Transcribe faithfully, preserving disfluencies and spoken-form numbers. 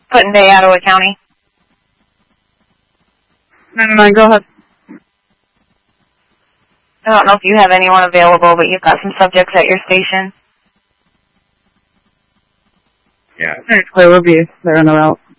Clinton Bay, Ottawa County. nine nine, go ahead. I don't know if you have anyone available, but you've got some subjects at your station. Yeah, it's clear. We'll be there in a route.